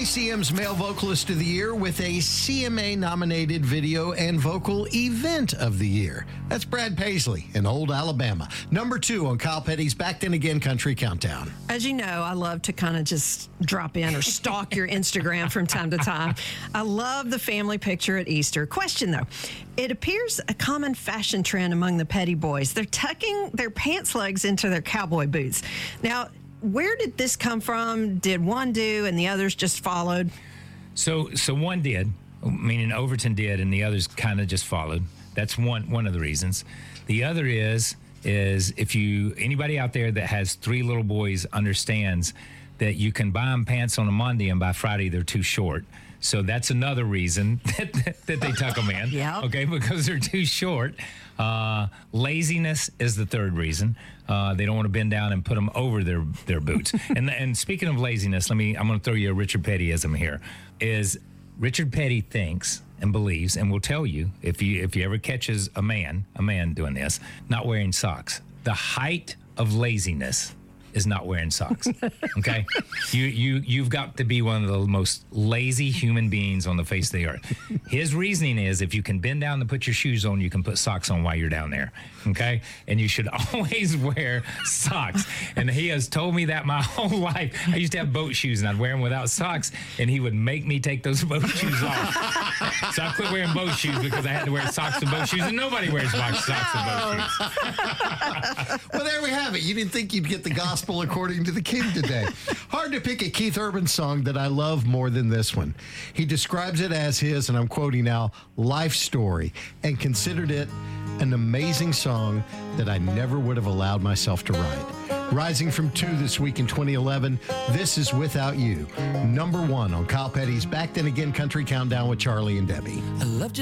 KCM's Male Vocalist of the Year with a CMA-nominated video and vocal event of the year. That's Brad Paisley in Old Alabama. Number 2 on Kyle Petty's Back Then Again Country Countdown. As you know, I love to kind of just drop in or stalk your Instagram from time to time. I love the family picture at Easter. Question, though. It appears a common fashion trend among the Petty boys. They're tucking their pants legs into their cowboy boots. Now, where did this come from? Did one do and the others just followed? So one did, meaning Overton did, and the others kind of just followed. That's one of the reasons. The other is if anybody out there that has 3 little boys understands that you can buy them pants on a Monday and by Friday they're too short. So that's another reason that they tuck them in. Yep. Okay, because they're too short. Laziness is the third reason. They don't want to bend down and put them over their boots. and speaking of laziness, I'm going to throw you a Richard Pettyism here. Is Richard Petty thinks and believes and will tell you if he ever catches a man doing this, not wearing socks. The height of laziness is not wearing socks. Okay? You've got to be one of the most lazy human beings on the face of the earth. His reasoning is if you can bend down to put your shoes on, you can put socks on while you're down there. Okay? And you should always wear socks. And he has told me that my whole life. I used to have boat shoes and I'd wear them without socks, and he would make me take those boat shoes off. So I quit wearing boat shoes because I had to wear socks and boat shoes, and nobody wears socks and boat shoes. Well, there we have it. You didn't think you'd get the gospel according to the king today. Hard to pick a Keith Urban song that I love more than this one. He describes it as his, and I'm quoting now, life story, and considered it an amazing song that I never would have allowed myself to write. Rising from 2 this week in 2011, this is Without You, number 1 on Kyle Petty's Back Then Again Country Countdown with Charlie and Debbie. I loved you.